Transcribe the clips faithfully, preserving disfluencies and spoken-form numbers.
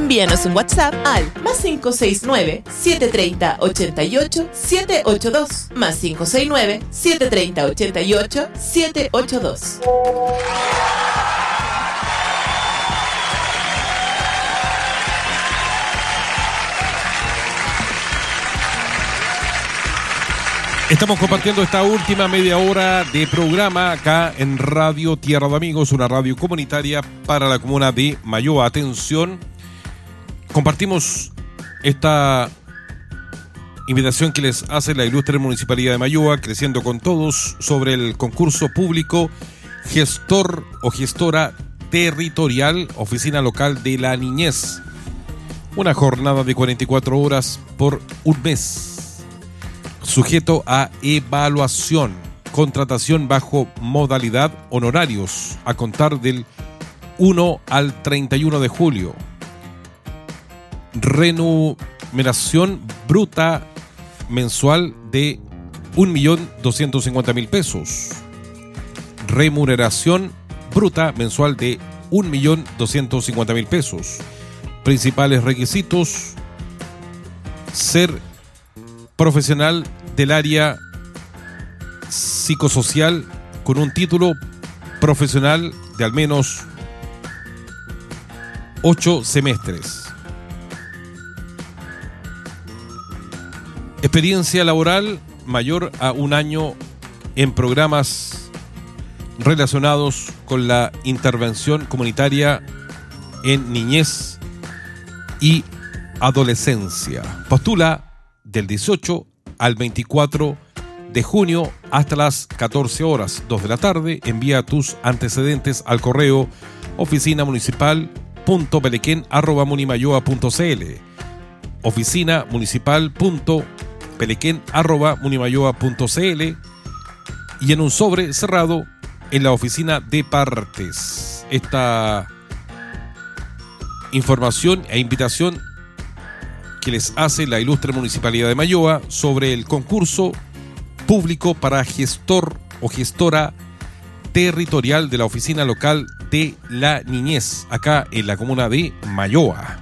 Envíanos un WhatsApp al más cinco seis nueve, siete tres cero, ocho ocho, siete ocho dos, más cinco seis nueve, siete tres cero, ocho ocho, siete ocho dos. Estamos compartiendo esta última media hora de programa acá en Radio Tierra de Amigos, una radio comunitaria para la comuna de Mayoa. Atención, compartimos esta invitación que les hace la ilustre Municipalidad de Mayoa, Creciendo con Todos, sobre el concurso público Gestor o Gestora Territorial, Oficina Local de la Niñez. Una jornada de cuarenta y cuatro horas por un mes. Sujeto a evaluación, contratación bajo modalidad honorarios, a contar del uno al treinta y uno de julio. Remuneración bruta mensual de un millón doscientos cincuenta mil pesos. Remuneración bruta mensual de un millón doscientos cincuenta mil pesos. Principales requisitos: ser profesional del área psicosocial con un título profesional de al menos ocho semestres. Experiencia laboral mayor a un año en programas relacionados con la intervención comunitaria en niñez y adolescencia. Postula del dieciocho al veinticuatro de junio hasta las catorce horas, dos de la tarde. Envía tus antecedentes al correo oficina municipal punto pelequén arroba munimayoa punto cl, oficina municipal punto pelequén arroba munimayoa punto cl, y en un sobre cerrado en la oficina de partes. Esta información e invitación que les hace la ilustre Municipalidad de Mayoa sobre el concurso público para gestor o gestora territorial de la Oficina Local de la Niñez, acá en la comuna de Mayoa.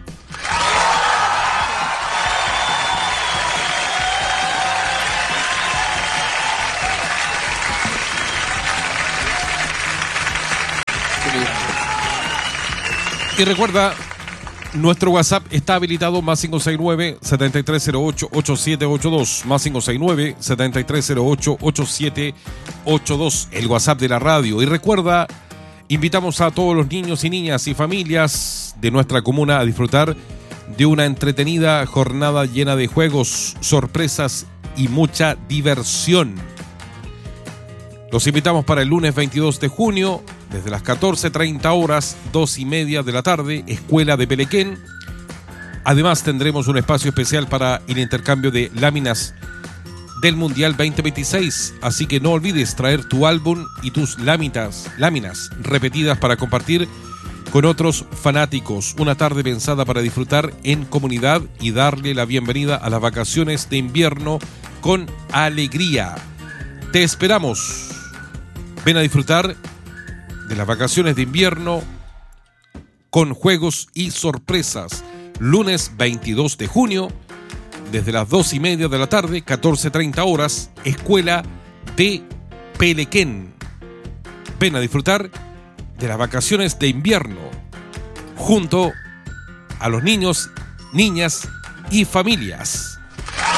Y recuerda, nuestro WhatsApp está habilitado, más cinco seis nueve, siete tres cero ocho, ocho siete ocho dos, más cinco seis nueve, siete tres cero ocho, ocho siete ocho dos, el WhatsApp de la radio. Y recuerda, invitamos a todos los niños y niñas y familias de nuestra comuna a disfrutar de una entretenida jornada llena de juegos, sorpresas y mucha diversión. Los invitamos para el lunes veintidós de junio, desde las catorce treinta horas, dos y media de la tarde, Escuela de Pelequén. Además tendremos un espacio especial para el intercambio de láminas del Mundial veinte veintiséis, así que no olvides traer tu álbum y tus láminas, láminas repetidas para compartir con otros fanáticos. Una tarde pensada para disfrutar en comunidad y darle la bienvenida a las vacaciones de invierno con alegría. Te esperamos. Ven a disfrutar de las vacaciones de invierno con juegos y sorpresas. Lunes veintidós de junio, desde las dos y media de la tarde, catorce treinta horas, Escuela de Pelequén. Ven a disfrutar de las vacaciones de invierno junto a los niños, niñas y familias.